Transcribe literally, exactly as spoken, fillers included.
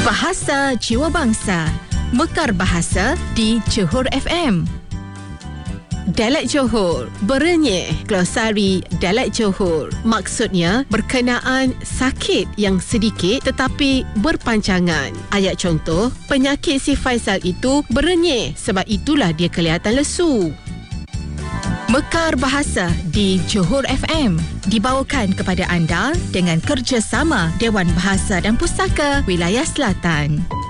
Bahasa Jiwa Bangsa, Mekar Bahasa di Johor F M. Dialek Johor, berenyih, glosari dialek Johor. Maksudnya berkenaan sakit yang sedikit tetapi berpanjangan. Ayat contoh, penyakit si Faisal itu berenyih, sebab itulah dia kelihatan lesu. Mekar Bahasa di Johor F M dibawakan kepada anda dengan kerjasama Dewan Bahasa dan Pustaka Wilayah Selatan.